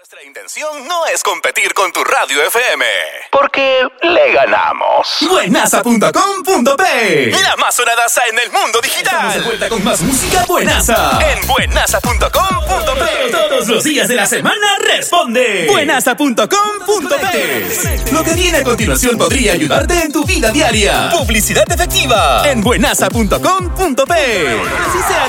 Nuestra intención no es competir con tu radio FM, porque le ganamos. Buenaza.com.p, la más sonadaza en el mundo digital. Estamos de vuelta con más música buenaza en Buenaza.com.p. Todos los días de la semana responde Buenaza.com.p. Lo que viene a continuación podría ayudarte en tu vida diaria. Publicidad efectiva en Buenaza.com.p. Así sea